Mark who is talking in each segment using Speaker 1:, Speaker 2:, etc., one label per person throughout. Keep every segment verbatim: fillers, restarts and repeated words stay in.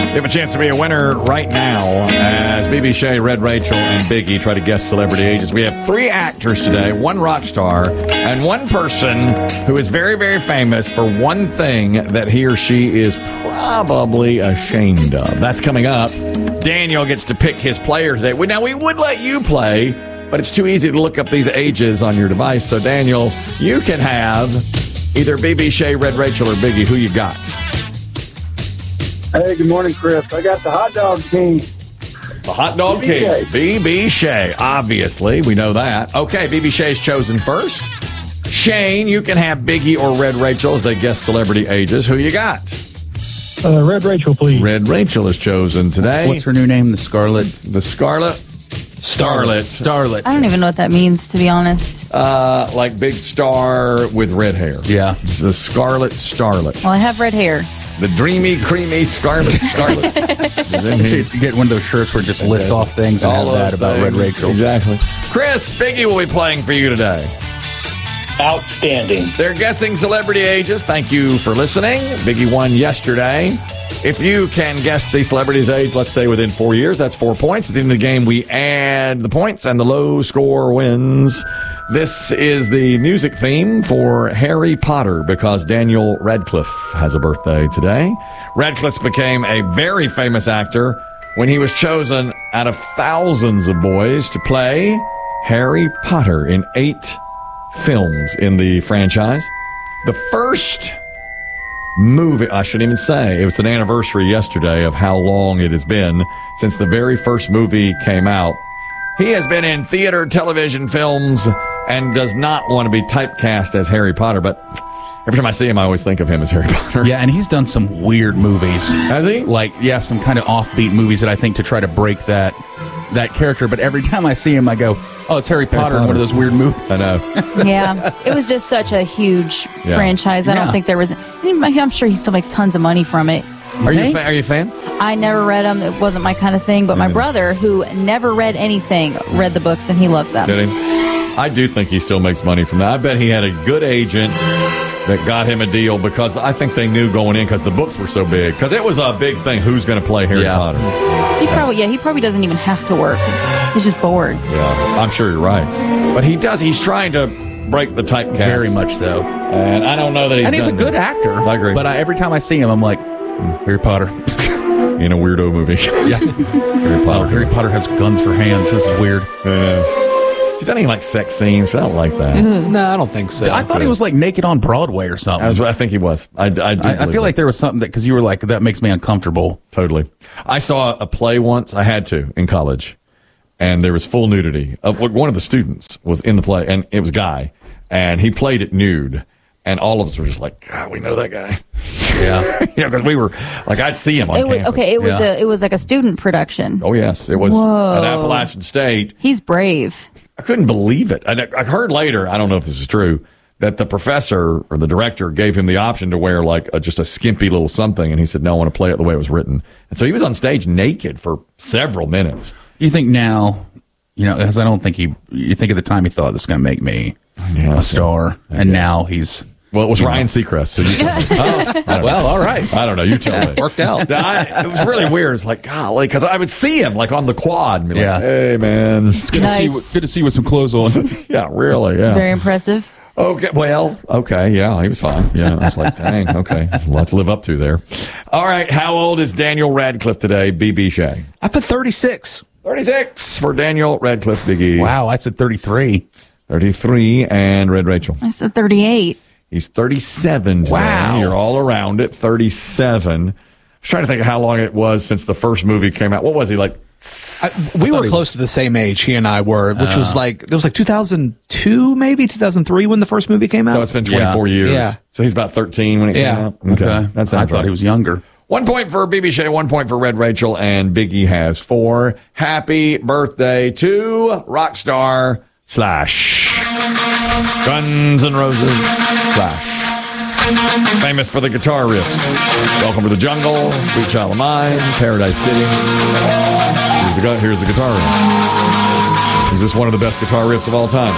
Speaker 1: You have a chance to be a winner right now as B B Shea, Red Rachel, and Biggie try to guess celebrity ages. We have three actors today, one rock star, and one person who is very, very famous for one thing that he or she is probably ashamed of. That's coming up. Daniel gets to pick his player today. Now, we would let you play, but it's too easy to look up these ages on your device. So, Daniel, you can have either B B Shea, Red Rachel, or Biggie. Who you got?
Speaker 2: Hey, good morning, Chris. I got the hot dog king.
Speaker 1: The hot dog king. B B Shea. Obviously, we know that. Okay, B B Shea's chosen first. Shane, you can have Biggie or Red Rachel as they guess celebrity ages. Who you got?
Speaker 3: Uh, Red Rachel, please.
Speaker 1: Red Rachel is chosen today.
Speaker 4: What's her new name? The Scarlet?
Speaker 1: The Scarlet? Starlet.
Speaker 4: Starlet.
Speaker 5: I don't even know what that means, to be honest.
Speaker 1: Uh, like big star with red hair.
Speaker 4: Yeah.
Speaker 1: The Scarlet Starlet.
Speaker 5: Well, I have red hair.
Speaker 1: The dreamy, creamy Scarlet Starlet.
Speaker 4: You should get one of those shirts where it just lists off things and
Speaker 1: All
Speaker 4: have that
Speaker 1: those
Speaker 4: about
Speaker 1: things.
Speaker 4: Red Rachel.
Speaker 1: Exactly. Chris, Biggie will be playing for you today.
Speaker 2: Outstanding.
Speaker 1: They're guessing celebrity ages. Thank you for listening. Biggie won yesterday. If you can guess the celebrity's age, let's say within four years, that's four points. At the end of the game, we add the points, and the low score wins. This is the music theme for Harry Potter because Daniel Radcliffe has a birthday today. Radcliffe became a very famous actor when he was chosen out of thousands of boys to play Harry Potter in eight films in the franchise. The first movie, I shouldn't even say, it was an anniversary yesterday of how long it has been since the very first movie came out. He has been in theater, television, films, and does not want to be typecast as Harry Potter, but every time I see him, I always think of him as Harry Potter.
Speaker 4: Yeah, and he's done some weird movies.
Speaker 1: Has he?
Speaker 4: Like, yeah, some kind of offbeat movies that I think to try to break that that character, but every time I see him, I go, oh, it's Harry, Harry Potter, Potter in one of those weird movies.
Speaker 1: I know.
Speaker 5: Yeah, it was just such a huge
Speaker 1: Yeah.
Speaker 5: franchise. I
Speaker 4: Yeah.
Speaker 5: don't think there was. I'm sure he still makes tons of money from it.
Speaker 1: Are you, a
Speaker 4: think?
Speaker 1: fan, are you a fan?
Speaker 5: I never read them. It wasn't my kind of thing. But my
Speaker 1: Yeah.
Speaker 5: brother, who never read anything, read the books and he loved them.
Speaker 1: Did he? I do think he still makes money from that. I bet he had a good agent that got him a deal because I think they knew going in because the books were so big. Because it was a big thing. Who's going to play Harry
Speaker 4: Yeah.
Speaker 1: Potter?
Speaker 5: He probably, yeah, he probably doesn't even have to work. He's just bored.
Speaker 1: Yeah, I'm sure you're right. But he does. He's trying to break the typecast.
Speaker 4: Very much so.
Speaker 1: And I don't know that he's
Speaker 4: And he's a
Speaker 1: done
Speaker 4: good
Speaker 1: that.
Speaker 4: actor.
Speaker 1: I agree.
Speaker 4: But I, every time I see him, I'm like, mm, Harry Potter.
Speaker 1: In a weirdo movie.
Speaker 4: Yeah.
Speaker 1: Harry
Speaker 4: Oh,
Speaker 1: Potter.
Speaker 4: Harry Potter has guns for hands. This is weird.
Speaker 1: I know. He's done any like sex scenes. I don't like that.
Speaker 6: No, I don't think so.
Speaker 4: I thought he was like naked on Broadway or something.
Speaker 1: I, was, I think he was. I, I, do
Speaker 4: I, I
Speaker 1: believe
Speaker 4: feel
Speaker 1: that.
Speaker 4: like there was something that, because you were like, that makes me uncomfortable.
Speaker 1: Totally. I saw a play once. I had to in college, and there was full nudity. Uh, one of the students was in the play, and it was a guy, and he played it nude. And all of us were just like, God, we know that guy.
Speaker 4: Yeah.
Speaker 1: You know, because we were like, I'd see him on
Speaker 5: It was,
Speaker 1: campus.
Speaker 5: okay, it was
Speaker 4: Yeah.
Speaker 5: a it was like a student production.
Speaker 1: Oh yes, it was
Speaker 5: Whoa.
Speaker 1: at Appalachian State.
Speaker 5: He's brave.
Speaker 1: I couldn't believe it. I, I heard later, I don't know if this is true, that the professor or the director gave him the option to wear like a, just a skimpy little something, and he said, no, I want to play it the way it was written. And so he was on stage naked for several minutes.
Speaker 4: You think now, you know, because I don't think he, you think at the time he thought this is going to make me
Speaker 1: Yeah,
Speaker 4: a star. And now he's,
Speaker 1: Well, it was Ryan Seacrest. So you oh,
Speaker 4: well, all right.
Speaker 1: I don't know. You tell me.
Speaker 4: Worked out.
Speaker 1: I, it was really weird. It's like, golly, because I would see him like on the quad and be like,
Speaker 4: Yeah.
Speaker 1: hey, man.
Speaker 4: It's good,
Speaker 5: Nice.
Speaker 4: to see, you- good to see you with some clothes on.
Speaker 1: Yeah, really. Yeah.
Speaker 5: Very impressive.
Speaker 1: Okay, well, okay, yeah, he was fine. Yeah, I was like, dang, okay, a lot to live up to there. All right, how old is Daniel Radcliffe today, B B Shea?
Speaker 6: I put thirty-six.
Speaker 1: thirty-six for Daniel Radcliffe, Big E.
Speaker 4: Wow, I said thirty-three.
Speaker 1: thirty-three, and Red Rachel.
Speaker 5: I said thirty-eight.
Speaker 1: He's thirty-seven today.
Speaker 4: Wow.
Speaker 1: You're all around it, thirty-seven. I was trying to think of how long it was since the first movie came out. What was he, like?
Speaker 6: I, we were close to the same age, he and I were, which was like, it was like two thousand two, maybe two thousand three when the first movie came out.
Speaker 1: So it's been twenty-four
Speaker 4: Yeah.
Speaker 1: years.
Speaker 6: Yeah.
Speaker 1: So he's about thirteen when it
Speaker 6: Yeah.
Speaker 1: came out.
Speaker 4: Okay.
Speaker 1: That sounds
Speaker 4: I thought
Speaker 1: right.
Speaker 4: he was younger.
Speaker 1: One point for B B Shea, one point for Red Rachel, and Biggie has four. Happy birthday to Rockstar slash Guns N' Roses slash famous for the guitar riffs. Welcome to the Jungle, Sweet Child of Mine, Paradise City. Here's the, gu- here's the guitar riff. Is this one of the best guitar riffs of all time?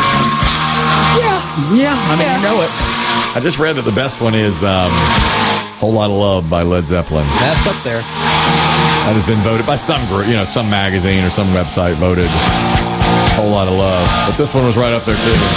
Speaker 4: Yeah, I mean, you know it.
Speaker 1: I just read that the best one is um, Whole Lot of Love by Led Zeppelin.
Speaker 6: That's up there.
Speaker 1: That has been voted by some group, you know, some magazine or some website voted Whole Lot of Love. But this one was right up there, too.